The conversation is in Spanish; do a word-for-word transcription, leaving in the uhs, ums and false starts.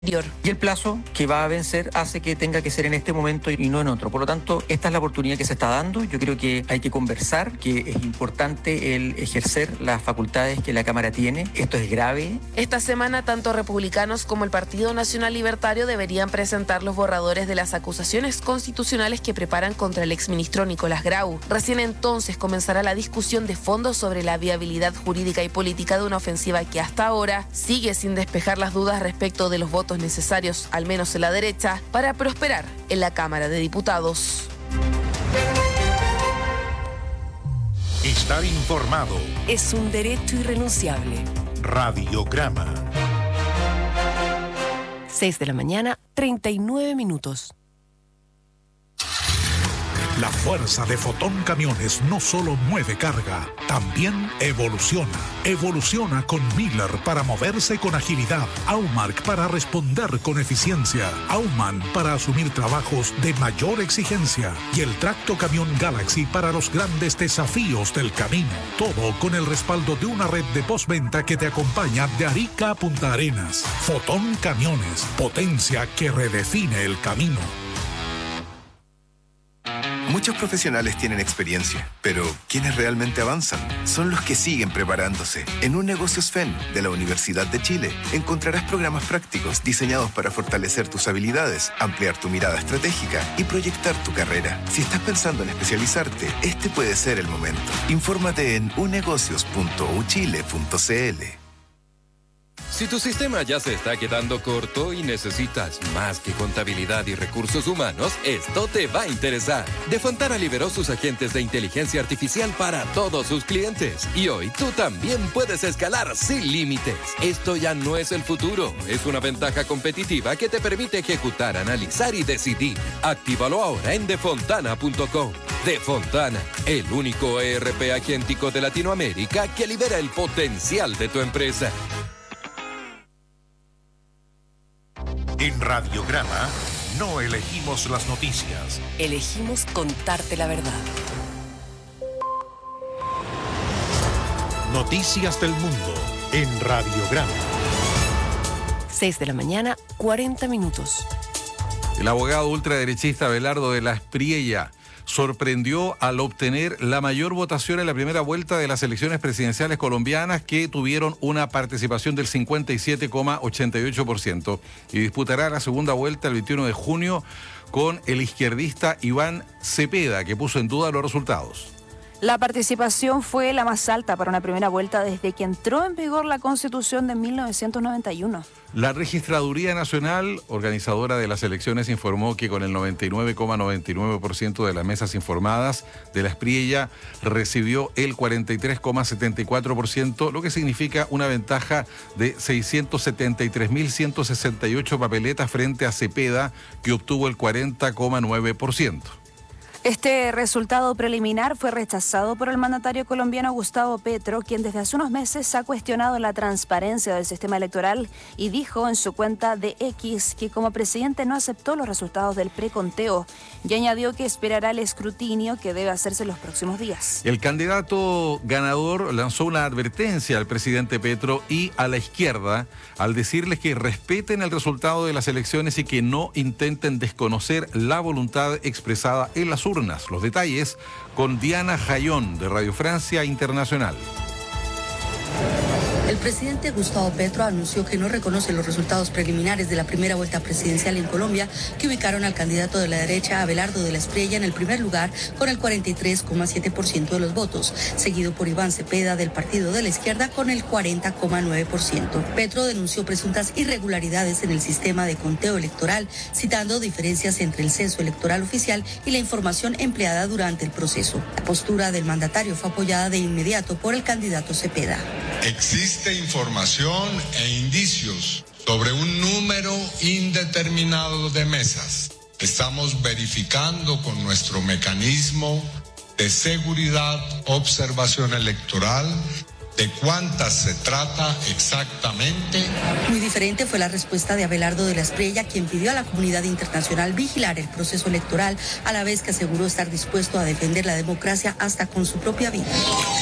Y el plazo que va a vencer hace que tenga que ser en este momento y no en otro. Por lo tanto, esta es la oportunidad que se está dando. Yo creo que hay que conversar, que es importante el ejercer las facultades que la Cámara tiene. Esto es grave. Esta semana, tanto republicanos como el Partido Nacional Libertario deberían presentar los borradores de las acusaciones constitucionales que preparan contra el exministro Nicolás Grau. Recién entonces comenzará la discusión de fondo sobre la viabilidad jurídica y política de una ofensiva que hasta ahora sigue sin despejar las dudas respecto de los votos necesarios, al menos en la derecha, para prosperar en la Cámara de Diputados. Estar informado es un derecho irrenunciable. Radiograma. seis de la mañana, treinta y nueve minutos. La fuerza de Fotón Camiones no solo mueve carga, también evoluciona. Evoluciona con Miller para moverse con agilidad, Aumark para responder con eficiencia, Auman para asumir trabajos de mayor exigencia y el Tracto Camión Galaxy para los grandes desafíos del camino. Todo con el respaldo de una red de postventa que te acompaña de Arica a Punta Arenas. Fotón Camiones, potencia que redefine el camino. Muchos profesionales tienen experiencia, pero quienes realmente avanzan son los que siguen preparándose. En Un Negocios F E N de la Universidad de Chile encontrarás programas prácticos diseñados para fortalecer tus habilidades, ampliar tu mirada estratégica y proyectar tu carrera. Si estás pensando en especializarte, este puede ser el momento. Infórmate en unegocios punto u chile punto c l. Si tu sistema ya se está quedando corto y necesitas más que contabilidad y recursos humanos, esto te va a interesar. Defontana liberó sus agentes de inteligencia artificial para todos sus clientes. Y hoy tú también puedes escalar sin límites. Esto ya no es el futuro, es una ventaja competitiva que te permite ejecutar, analizar y decidir. Actívalo ahora en defontana punto com. Defontana, el único E R P agéntico de Latinoamérica que libera el potencial de tu empresa. En Radiograma no elegimos las noticias. Elegimos contarte la verdad. Noticias del mundo en Radiograma. seis de la mañana, cuarenta minutos. El abogado ultraderechista Abelardo de la Espriella sorprendió al obtener la mayor votación en la primera vuelta de las elecciones presidenciales colombianas, que tuvieron una participación del cincuenta y siete coma ochenta y ocho por ciento, y disputará la segunda vuelta el veintiuno de junio con el izquierdista Iván Cepeda, que puso en duda los resultados. La participación fue la más alta para una primera vuelta desde que entró en vigor la Constitución de mil novecientos noventa y uno. La Registraduría Nacional, organizadora de las elecciones, informó que con el noventa y nueve coma noventa y nueve por ciento de las mesas informadas de la Espriella recibió el cuarenta y tres coma setenta y cuatro por ciento, lo que significa una ventaja de seiscientos setenta y tres mil ciento sesenta y ocho papeletas frente a Cepeda, que obtuvo el cuarenta coma nueve por ciento. Este resultado preliminar fue rechazado por el mandatario colombiano Gustavo Petro, quien desde hace unos meses ha cuestionado la transparencia del sistema electoral y dijo en su cuenta de X que como presidente no aceptó los resultados del preconteo y añadió que esperará el escrutinio que debe hacerse en los próximos días. El candidato ganador lanzó una advertencia al presidente Petro y a la izquierda al decirles que respeten el resultado de las elecciones y que no intenten desconocer la voluntad expresada en las urnas. Los detalles con Diana Jayón de Radio Francia Internacional. El presidente Gustavo Petro anunció que no reconoce los resultados preliminares de la primera vuelta presidencial en Colombia, que ubicaron al candidato de la derecha, Abelardo de la Espriella, en el primer lugar con el cuarenta y tres coma siete por ciento de los votos, seguido por Iván Cepeda del Partido de la Izquierda con el cuarenta coma nueve por ciento. Petro denunció presuntas irregularidades en el sistema de conteo electoral, citando diferencias entre el censo electoral oficial y la información empleada durante el proceso. La postura del mandatario fue apoyada de inmediato por el candidato Cepeda. Existe información e indicios sobre un número indeterminado de mesas. Estamos verificando con nuestro mecanismo de seguridad, observación electoral, de cuántas se trata exactamente. Muy diferente fue la respuesta de Abelardo de la Espriella, quien pidió a la comunidad internacional vigilar el proceso electoral, a la vez que aseguró estar dispuesto a defender la democracia hasta con su propia vida.